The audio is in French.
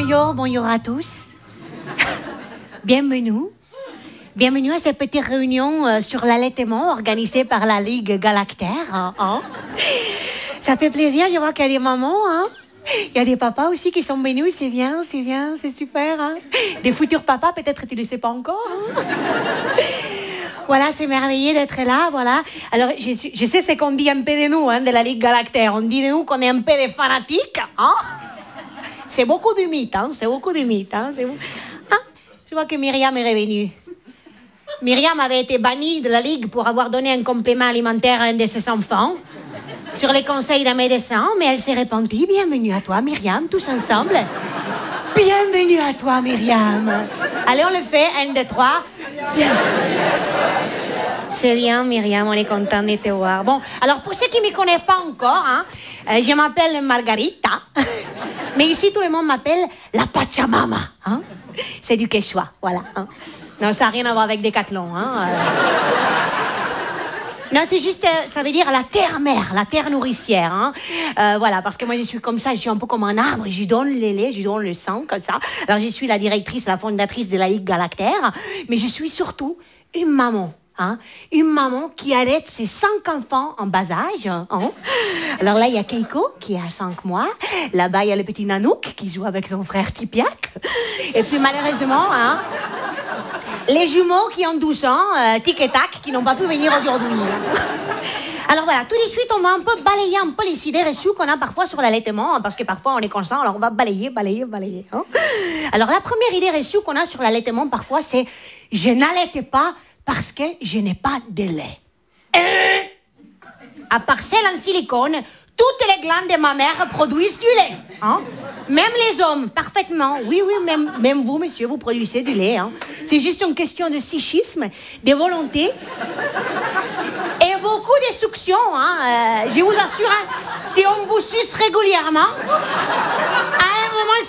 bonjour à tous. Bienvenue. Bienvenue à cette petite réunion sur l'allaitement organisée par la Ligue Galactaire. Hein. Ça fait plaisir, je vois qu'il y a des mamans. Hein. Il y a des papas aussi qui sont venus, c'est bien, c'est super. Hein. Des futurs papas, peut-être tu ne le sais pas encore. Hein. Voilà, c'est merveilleux d'être là, voilà. Alors, je sais ce qu'on dit un peu de nous, hein, de la Ligue Galactaire. On dit de nous qu'on est un peu des fanatiques. Hein. C'est beaucoup de mythes, hein, c'est beaucoup de mythes. Hein, ah, je vois que Myriam est revenue. Myriam avait été bannie de la Ligue pour avoir donné un complément alimentaire à un de ses enfants, sur les conseils d'un médecin, mais elle s'est repentie. Bienvenue à toi, Myriam, tous ensemble. Bienvenue à toi, Myriam. Allez, on le fait, 1, 2, 3. C'est bien, Myriam, on est content de te voir. Bon, alors pour ceux qui ne me connaissent pas encore, hein, je m'appelle Margarita, mais ici tout le monde m'appelle la Pachamama. Hein. C'est du Quechua, voilà. Hein. Non, ça n'a rien à voir avec Décathlon. Hein. Non, c'est juste, ça veut dire la terre-mère, la terre nourricière. Hein. Voilà, parce que moi, je suis comme ça, je suis un peu comme un arbre, je donne le lait, je donne le sang, comme ça. Alors, je suis la directrice, la fondatrice de la Ligue Galactaire, mais je suis surtout une maman. Hein, une maman qui allaite ses 5 enfants en bas âge. Hein. Alors là, il y a Keiko qui a 5 mois. Là-bas, il y a le petit Nanouk qui joue avec son frère Tipiak. Et puis malheureusement, hein, les jumeaux qui ont 12 ans, Tic et Tac, qui n'ont pas pu venir aujourd'hui. Alors voilà, tout de suite, on va un peu balayer un peu les idées reçues qu'on a parfois sur l'allaitement, parce que parfois on est conscient, alors on va balayer. Hein. Alors la première idée reçue qu'on a sur l'allaitement parfois, c'est « je n'allaite pas parce que je n'ai pas de lait. » À part celle en silicone, toutes les glandes de ma mère produisent du lait. Hein? Même les hommes, parfaitement. Oui, même vous, monsieur, vous produisez du lait. Hein? C'est juste une question de psychisme, de volonté et beaucoup de succion. Hein? Je vous assure, hein, si on vous suce régulièrement, à un moment,